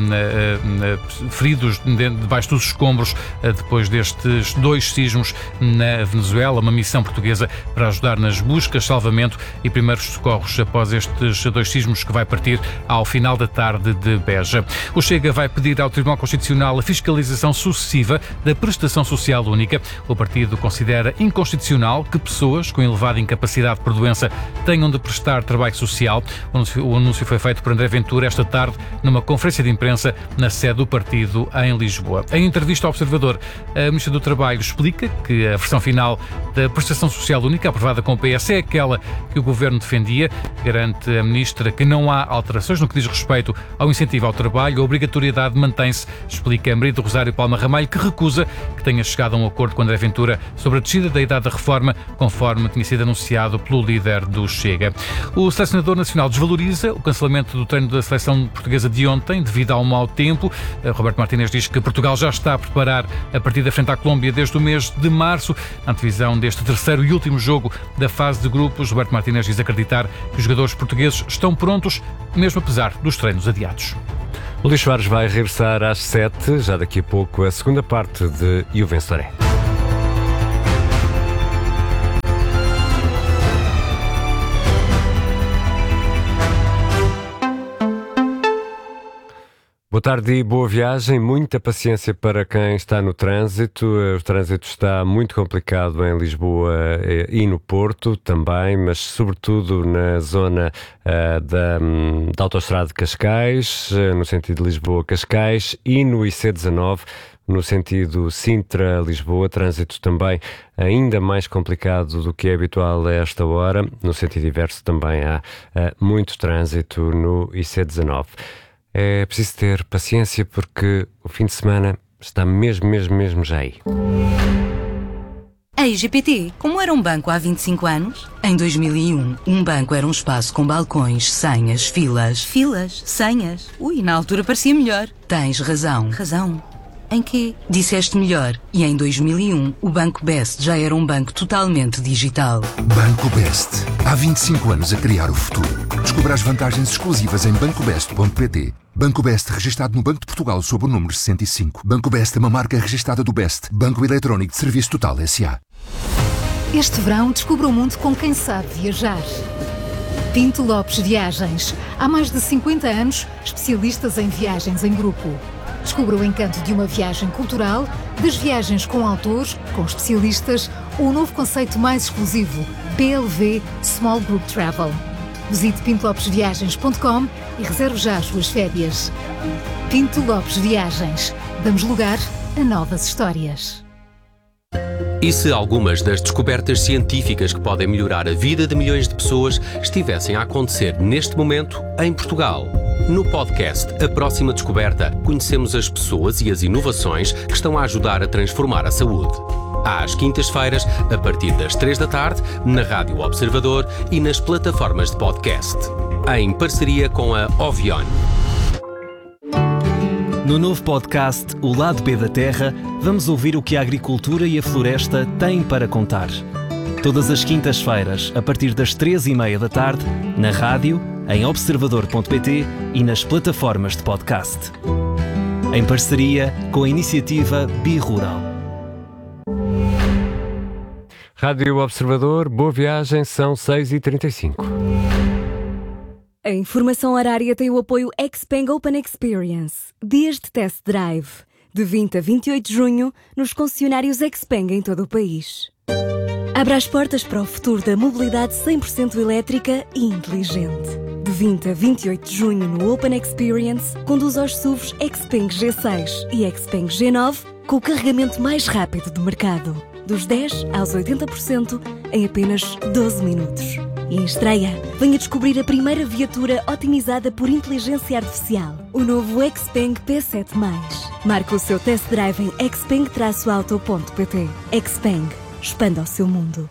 feridos debaixo dos escombros depois destes dois sismos na Venezuela, uma missão portuguesa para ajudar nas buscas, salvamento e primeiros socorros após estes dois sismos, que vai partir ao final da tarde de Beja. O Chega vai pedir ao Tribunal Constitucional a fiscalização sucessiva da prestação social única. O partido considera inconstitucional que pessoas com elevada incapacidade por doença tenham de prestar trabalho social. O anúncio, o anúncio foi feito por André Ventura esta tarde numa conferência de imprensa na sede do partido em Lisboa. Em entrevista ao Observador, a Ministra do Trabalho explica que a versão final da prestação social única, aprovada com o P S, é aquela que o Governo defendia. Garante a Ministra que não há alterações no que diz respeito ao incentivo ao trabalho. A obrigatoriedade mantém-se, explica Maria do Rosário Palma Ramalho, que recusa que tenha chegado a um acordo com André Ventura sobre a descida da idade da reforma, conforme tinha sido anunciado pelo líder do Chega. O selecionador nacional desvaloriza o cancelamento do treino da seleção portuguesa de ontem devido ao mau tempo. Roberto Martínez diz que Portugal já está a preparar a partida frente à Colômbia desde o mês de março. Na antevisão deste terceiro e último jogo da fase de grupos, Roberto Martínez diz acreditar que os jogadores portugueses estão prontos, mesmo apesar dos treinos adiados. O Luís Soares vai regressar às sete, já daqui a pouco, a segunda parte de E o Vencedor é. Boa tarde e boa viagem. Muita paciência para quem está no trânsito. O trânsito está muito complicado em Lisboa e no Porto também, mas sobretudo na zona uh, da, um, da Autostrada de Cascais, uh, no sentido de Lisboa-Cascais, e no I C dezanove, no sentido Sintra-Lisboa. Trânsito também ainda mais complicado do que é habitual a esta hora. No sentido inverso também há uh, muito trânsito no I C dezanove. É preciso ter paciência porque o fim de semana está mesmo, mesmo, mesmo já aí. A I G P T, como era um banco há vinte e cinco anos? Em dois mil e um, um banco era um espaço com balcões, senhas, filas. Filas? Senhas? Ui, na altura parecia melhor. Tens razão. Razão? Em quê? Disseste melhor. E em dois mil e um, o Banco Best já era um banco totalmente digital. Banco Best. Há vinte e cinco anos a criar o futuro. Descubra as vantagens exclusivas em banco best ponto pt. Banco Best, registado no Banco de Portugal sob o número sessenta e cinco. Banco Best é uma marca registada do Best, Banco Eletrónico de Serviço Total S A. Este verão descubra o mundo com quem sabe viajar. Pinto Lopes Viagens. Há mais de cinquenta anos, especialistas em viagens em grupo. Descubra o encanto de uma viagem cultural, das viagens com autores, com especialistas, ou o novo conceito mais exclusivo, P L V Small Group Travel. Visite pinto lopes viagens ponto com e reserve já as suas férias. Pinto Lopes Viagens. Damos lugar a novas histórias. E se algumas das descobertas científicas que podem melhorar a vida de milhões de pessoas estivessem a acontecer neste momento em Portugal? No podcast A Próxima Descoberta, conhecemos as pessoas e as inovações que estão a ajudar a transformar a saúde. Às quintas-feiras, a partir das três da tarde, na Rádio Observador e nas plataformas de podcast. Em parceria com a Ovion. No novo podcast O Lado B da Terra, vamos ouvir o que a agricultura e a floresta têm para contar. Todas as quintas-feiras, a partir das três e meia da tarde, na rádio, em observador ponto pt e nas plataformas de podcast. Em parceria com a iniciativa Birural. Rádio Observador, boa viagem, são seis e trinta e cinco. A informação horária tem o apoio Xpeng Open Experience. Dias de test drive. De vinte a vinte e oito de junho, nos concessionários Xpeng em todo o país. Abra as portas para o futuro da mobilidade cem por cento elétrica e inteligente. De vinte a vinte e oito de junho no Open Experience, conduz aos S U Vs Xpeng G seis e Xpeng G nove com o carregamento mais rápido do mercado. Dos dez aos oitenta por cento em apenas doze minutos. E em estreia, venha descobrir a primeira viatura otimizada por inteligência artificial. O novo Xpeng P sete mais. Marque o seu test drive em xpeng auto ponto pt. Xpeng. Expanda o seu mundo.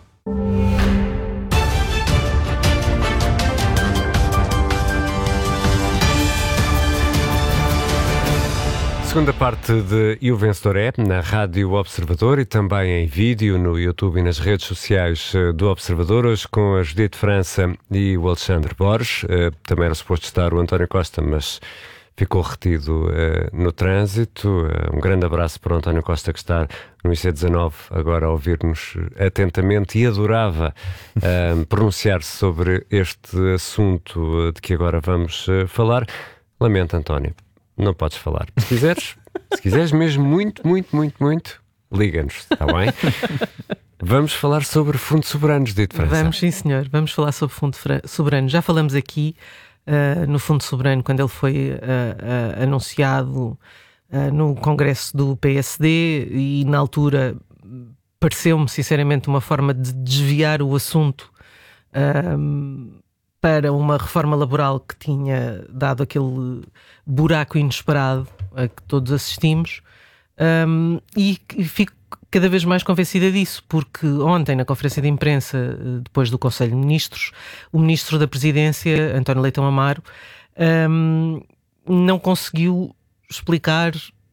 Segunda parte de E o Vencedor é, na Rádio Observador e também em vídeo no YouTube e nas redes sociais do Observador, hoje com a Judite França e o Alexandre Borges. Também era suposto estar o António Costa, mas ficou retido no trânsito. Um grande abraço para o António Costa, que está no I C dezanove agora a ouvir-nos atentamente e adorava pronunciar-se sobre este assunto de que agora vamos falar. Lamento, António. Não podes falar. Se quiseres, se quiseres mesmo muito, muito, muito, muito, liga-nos, está bem? Vamos falar sobre fundos soberanos, Dito França. Vamos, sim, senhor. Vamos falar sobre fundo soberano. Já falamos aqui uh, no fundo soberano quando ele foi uh, uh, anunciado uh, no congresso do P S D e na altura pareceu-me sinceramente uma forma de desviar o assunto uh, para uma reforma laboral que tinha dado aquele buraco inesperado a que todos assistimos, um, e, e fico cada vez mais convencida disso, porque ontem, na conferência de imprensa, depois do Conselho de Ministros, o Ministro da Presidência, António Leitão Amaro, um, não conseguiu explicar,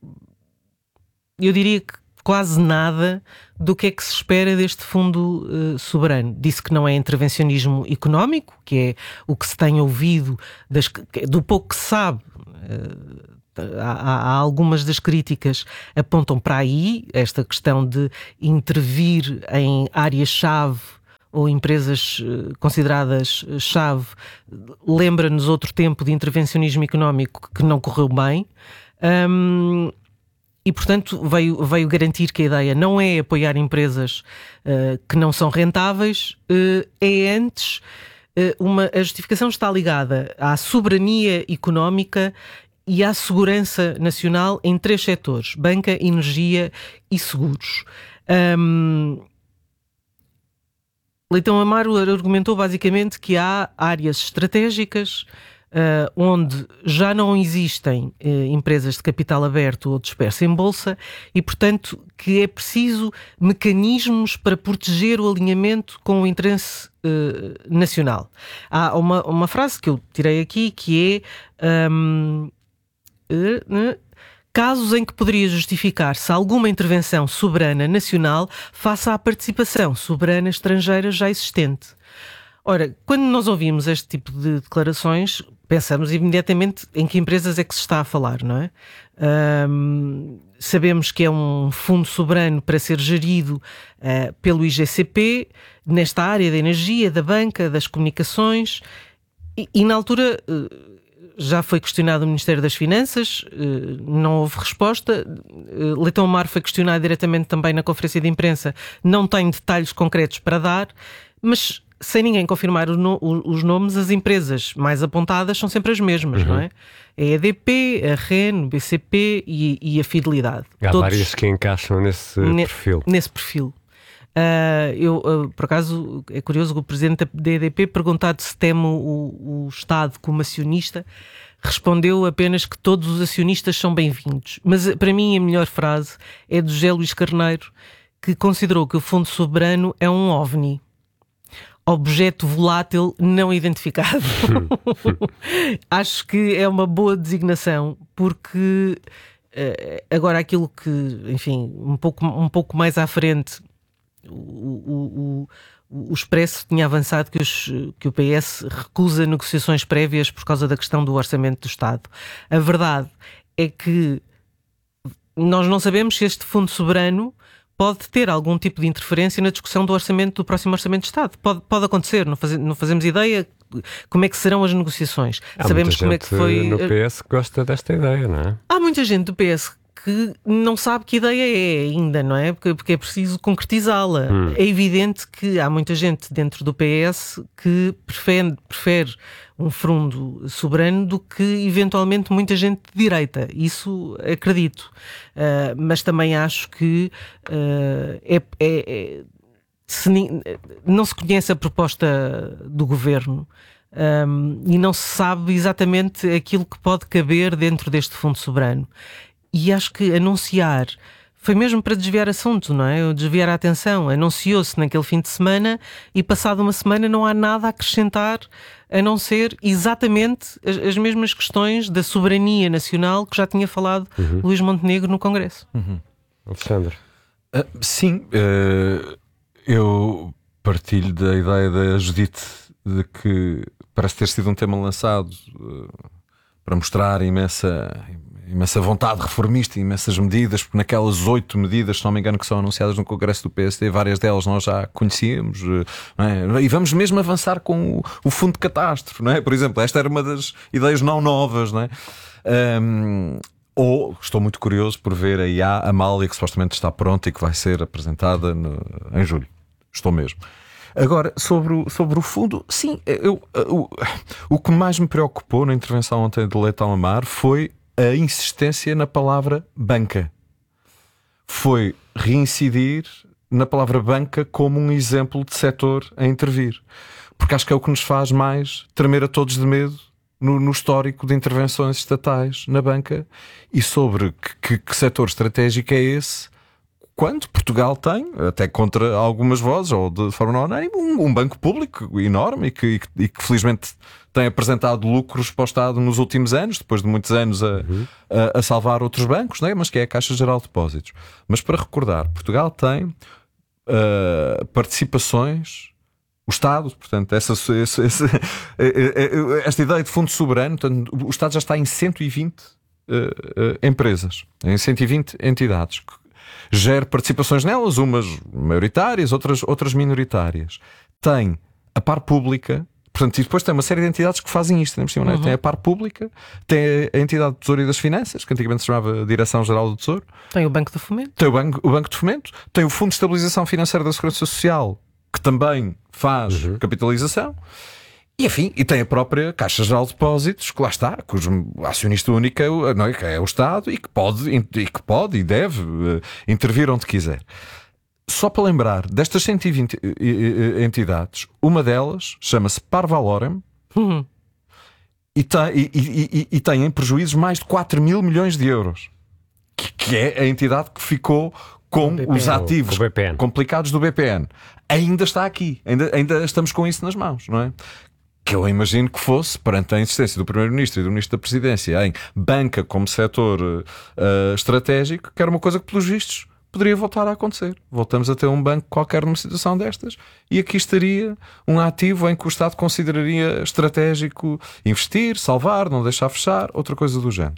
eu diria que quase nada do que é que se espera deste fundo uh, soberano. Disse que não é intervencionismo económico, que é o que se tem ouvido, das, do pouco que se sabe. Uh, há, há algumas das críticas apontam para aí, esta questão de intervir em áreas-chave ou empresas uh, consideradas chave, lembra-nos outro tempo de intervencionismo económico que não correu bem. Um, E, portanto, veio, veio garantir que a ideia não é apoiar empresas uh, que não são rentáveis, uh, é antes, uh, uma, a justificação está ligada à soberania económica e à segurança nacional em três setores: banca, energia e seguros. Um, Leitão Amaro argumentou basicamente que há áreas estratégicas Uh, onde já não existem uh, empresas de capital aberto ou disperso em bolsa e, portanto, que é preciso mecanismos para proteger o alinhamento com o interesse uh, nacional. Há uma, uma frase que eu tirei aqui que é um, uh, uh, casos em que poderia justificar-se alguma intervenção soberana nacional face à participação soberana estrangeira já existente. Ora, quando nós ouvimos este tipo de declarações, pensamos imediatamente em que empresas é que se está a falar, não é? Um, sabemos que é um fundo soberano para ser gerido uh, pelo I G C P, nesta área da energia, da banca, das comunicações, e, e na altura uh, já foi questionado o Ministério das Finanças, uh, não houve resposta. Uh, Leitão Amar foi questionado diretamente também na conferência de imprensa, não tem detalhes concretos para dar, mas sem ninguém confirmar o no, o, os nomes, as empresas mais apontadas são sempre as mesmas, uhum. não é? É a E D P, a R E N, o B C P e, e a Fidelidade. Há Todos várias que encaixam nesse ne, perfil. Nesse perfil. Uh, eu, uh, por acaso, é curioso que o presidente da E D P, perguntado se teme o, o Estado como acionista, respondeu apenas que todos os acionistas são bem-vindos. Mas para mim a melhor frase é do José Luís Carneiro, que considerou que o Fundo Soberano é um OVNI. Objeto volátil não identificado. Acho que é uma boa designação, porque uh, agora aquilo que, enfim, um pouco, um pouco mais à frente, o, o, o, o Expresso tinha avançado que, os, que o P S recusa negociações prévias por causa da questão do orçamento do Estado. A verdade é que nós não sabemos se este fundo soberano pode ter algum tipo de interferência na discussão do orçamento, do próximo Orçamento de Estado. Pode, pode acontecer, não, faz, não fazemos ideia como é que serão as negociações. Há Sabemos como é que foi. No P S que gosta desta ideia, não é? Há muita gente do P S que não sabe que ideia é ainda, não é? Porque, porque é preciso concretizá-la. Hum. É evidente que há muita gente dentro do P S que prefere, prefere um fundo soberano do que eventualmente muita gente de direita. Isso acredito. Uh, mas também acho que uh, é, é, é, se, não se conhece a proposta do governo. Um, e não se sabe exatamente aquilo que pode caber dentro deste fundo soberano. E acho que anunciar foi mesmo para desviar assunto, não é? Desviar a atenção. Anunciou-se naquele fim de semana e passado uma semana não há nada a acrescentar a não ser exatamente as, as mesmas questões da soberania nacional que já tinha falado uhum. Luís Montenegro no Congresso. Uhum. Alexandre. Uh, sim, uh, eu partilho da ideia da Judite de que parece ter sido um tema lançado uh, para mostrar imensa... imensa vontade reformista, imensas medidas, porque naquelas oito medidas, se não me engano, que são anunciadas no Congresso do P S D, várias delas nós já conhecíamos, não é? E vamos mesmo avançar com o, o fundo de catástrofe, não é? Por exemplo, esta era uma das ideias não novas, não é? Um, ou estou muito curioso por ver a I A Amália, que supostamente está pronta e que vai ser apresentada no, em julho. Estou mesmo. Agora, sobre o, sobre o fundo, sim, eu, o, o que mais me preocupou na intervenção ontem de Leitão Amar foi a insistência na palavra banca. Foi reincidir na palavra banca como um exemplo de setor a intervir. Porque acho que é o que nos faz mais tremer a todos de medo no, no histórico de intervenções estatais na banca e sobre que, que, que setor estratégico é esse, quando Portugal tem, até contra algumas vozes, ou de forma não unânime, um, um banco público enorme e que, e que, e que felizmente tem apresentado lucros para o Estado nos últimos anos, depois de muitos anos a, uhum. a, a salvar outros bancos, não é? Mas que é a Caixa Geral de Depósitos. Mas para recordar, Portugal tem uh, participações, o Estado, portanto, essa, essa, essa, esta ideia de fundo soberano, portanto, o Estado já está em cento e vinte uh, uh, empresas, em cento e vinte entidades, que gera participações nelas, umas maioritárias, outras, outras minoritárias. Tem a par pública. Portanto, e depois tem uma série de entidades que fazem isto, não é possível, não é? Uhum. Tem a par pública, tem a entidade do Tesouro e das Finanças, que antigamente se chamava Direção-Geral do Tesouro. Tem o Banco de Fomento. Tem o Banco, o Banco de Fomento. Tem o Fundo de Estabilização Financeira da Segurança Social, que também faz uhum. capitalização. E, enfim, e tem a própria Caixa Geral de Depósitos, que lá está, cujo acionista único é o, não é, que é o Estado e que pode e que, pode e deve uh, intervir onde quiser. Só para lembrar, destas cento e vinte entidades, uma delas chama-se Parvalorem uhum. e, tem, e, e, e, e tem em prejuízos mais de quatro mil milhões de euros, que, que é a entidade que ficou com os ativos o B P N. complicados do B P N. Ainda está aqui, ainda, ainda estamos com isso nas mãos, não é? que eu imagino que fosse, perante a insistência do Primeiro-Ministro e do Ministro da Presidência em banca como setor uh, estratégico, que era uma coisa que, pelos vistos, poderia voltar a acontecer. Voltamos a ter um banco qualquer numa situação destas e aqui estaria um ativo em que o Estado consideraria estratégico investir, salvar, não deixar fechar, outra coisa do género.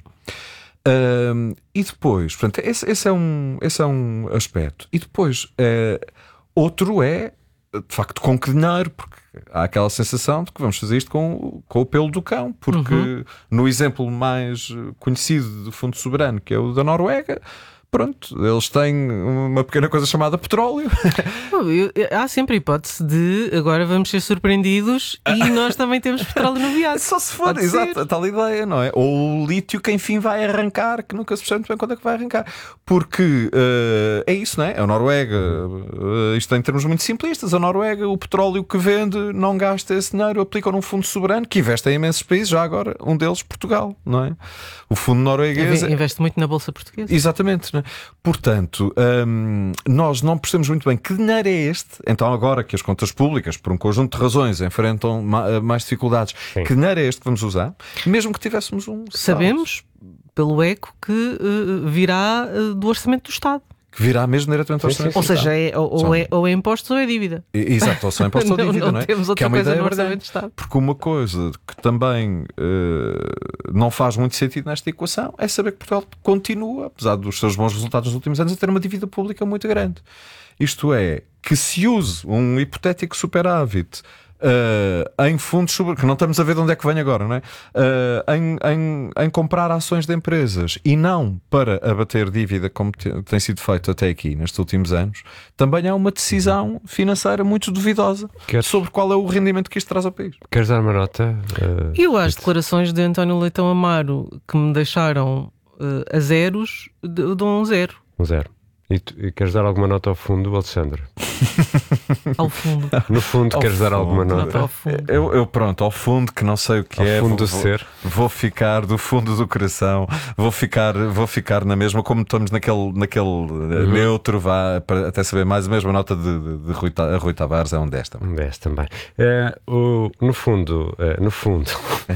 Uh, e depois, portanto, esse, esse, é um, esse é um aspecto. E depois, uh, outro é, de facto, com que dinheiro, porque há aquela sensação de que vamos fazer isto com, com o pelo do cão, porque uhum. no exemplo mais conhecido do Fundo Soberano, que é o da Noruega, pronto, eles têm uma pequena coisa chamada petróleo. Há sempre a hipótese de agora vamos ser surpreendidos e nós também temos petróleo no viado. Só se for, Pode exato, ser. A tal ideia, não é? Ou o lítio que enfim vai arrancar, que nunca se percebe muito bem quando é que vai arrancar. Porque uh, é isso, não é? A Noruega, uh, isto em termos muito simplistas, a Noruega, o petróleo que vende, não gasta esse dinheiro, aplica num fundo soberano que investe em imensos países, já agora um deles, Portugal, não é? O fundo norueguês investe muito na Bolsa Portuguesa. Exatamente, não é? Portanto, hum, nós não percebemos muito bem que dinheiro é este. Então, agora que as contas públicas, por um conjunto de razões, enfrentam ma- mais dificuldades, Sim. que dinheiro é este que vamos usar? Mesmo que tivéssemos um... Sabemos, pelo eco, que uh, virá uh, do Orçamento do Estado. Que virá mesmo diretamente ao Orçamento. Ou seja, é, ou, ou, é, ou é impostos ou é dívida. Exato, ou são impostos ou dívida, não, não é? Temos outra que é uma coisa ideia no Orçamento do Estado. Porque uma coisa que também uh, não faz muito sentido nesta equação é saber que Portugal continua, apesar dos seus bons resultados nos últimos anos, a ter uma dívida pública muito grande. Isto é, que se use um hipotético superávit Uh, em fundos sobre... que não estamos a ver de onde é que vem agora, não é? Uh, em, em, em comprar ações de empresas e não para abater dívida como te, tem sido feito até aqui nestes últimos anos, também é uma decisão financeira muito duvidosa Queres... sobre qual é o rendimento que isto traz ao país. Queres dar uma nota? Uh, Eu às declarações de António Leitão Amaro que me deixaram uh, a zeros, dou um zero. Um zero. E, tu, e queres dar alguma nota ao fundo, Alexandre? Ao fundo. No fundo, ao queres fundo. dar alguma nota? Ao fundo. Eu, eu, pronto, ao fundo, que não sei o que ao é. Fundo vou, do ser. Vou, vou ficar do fundo do coração, vou ficar, vou ficar na mesma, como estamos naquele, naquele uhum. neutro, vá para até saber mais, a mesma nota de, de, de Rui, a Rui Tavares é um dez também. Um dez também. É, o, no fundo, é, no fundo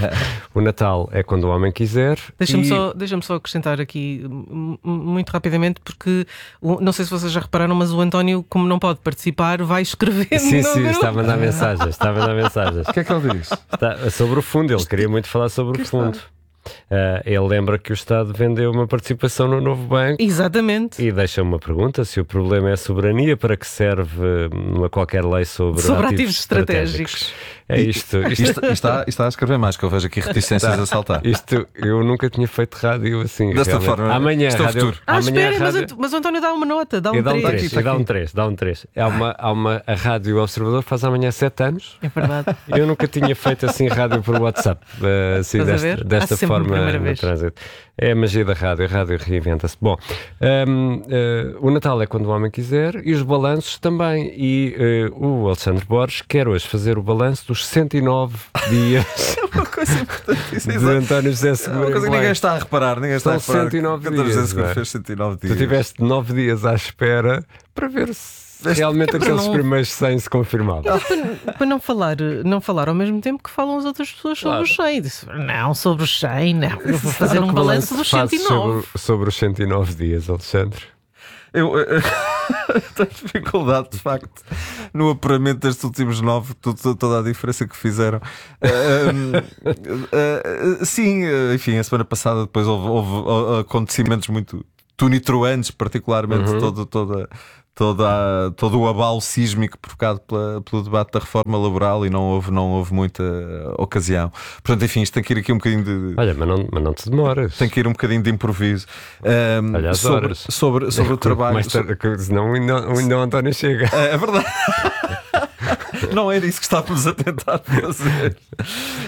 o Natal é quando o homem quiser. Deixa-me, e... só, deixa-me só acrescentar aqui muito rapidamente, porque não sei se vocês já repararam, mas o António, como não pode participar, vai escrever. Sim, no sim, grupo. está a mandar mensagens. Está a mandar mensagens. O que é que ele diz? Está, sobre o fundo, ele queria muito falar sobre o fundo. Uh, ele lembra que o Estado vendeu uma participação no novo banco. Exatamente. E deixa uma pergunta: se o problema é a soberania, para que serve uma qualquer lei sobre, sobre ativos, ativos estratégicos. estratégicos. É isto. Isto, isto, isto, está, isto está a escrever mais, que eu vejo aqui reticências está, a saltar. Isto, eu nunca tinha feito rádio assim. Desta realmente. forma. Amanhã, isto é o rádio, futuro. Ah, amanhã esperem, rádio... mas, mas o António dá uma nota, dá um dá um três. três, dá um três, dá um três. Há uma, há uma, a Rádio Observador faz amanhã sete anos. É verdade. Eu nunca tinha feito assim rádio por WhatsApp, assim, desta, desta forma. É a magia da rádio, a rádio reinventa-se. Bom, um, uh, o Natal é quando o homem quiser e os balanços também. E uh, o Alexandre Borges quer hoje fazer o balanço dos cento e nove dias é uma coisa importante, de António José Seguro. É uma coisa que ninguém está a reparar. Ninguém está São a reparar. cento e nove dias. José Seguro fez cento e nove dias. Tu tiveste nove dias à espera para ver se realmente é aqueles não... primeiros cem se confirmavam. Para, para não, falar, não falar ao mesmo tempo que falam as outras pessoas sobre claro. os cem. Disse, não, sobre os cem, não. Eu vou fazer um balanço dos cento e nove. Sobre, sobre os cento e nove dias, Alexandre. Eu, eu tenho dificuldade, de facto, no apuramento destes últimos nove, tudo, toda a diferença que fizeram. Uh, uh, uh, sim, enfim, a semana passada depois houve, houve acontecimentos muito tunitroantes, particularmente uhum. todo, toda. Toda a, todo o abalo sísmico provocado pela, pelo debate da reforma laboral e não houve, não houve muita ocasião. Portanto, enfim, isto tem que ir aqui um bocadinho de... Olha, mas não, mas não te demoras. Tem que ir um bocadinho de improviso. Um, Olha, as sobre, horas. Sobre, sobre o trabalho... Mais tarde, sobre... Senão ainda o António chega. É, é verdade. Não era isso que estávamos a tentar fazer.